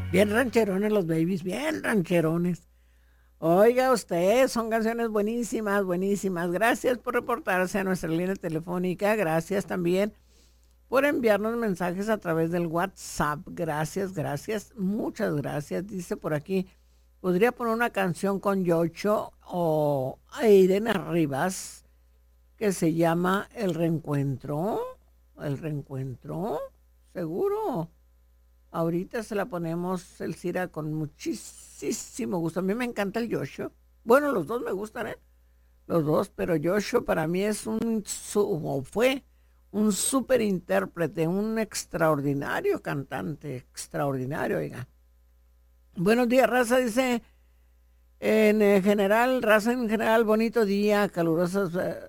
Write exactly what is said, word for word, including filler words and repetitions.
Bien rancherones los babies, bien rancherones. Oiga usted, son canciones buenísimas, buenísimas. Gracias por reportarse a nuestra línea telefónica. Gracias también por enviarnos mensajes a través del WhatsApp. Gracias, gracias, muchas gracias. Dice por aquí, podría poner una canción con Yocho o Irene Rivas que se llama El Reencuentro. El Reencuentro, seguro. Ahorita se la ponemos el Cira con muchísimo gusto. A mí me encanta el Yocho. Bueno, los dos me gustan, ¿eh? Los dos, pero Yocho para mí es un, su- o fue un súper intérprete, un extraordinario cantante, extraordinario, oiga. Buenos días, raza, dice, en eh, general, raza en general, bonito día, calurosos, eh,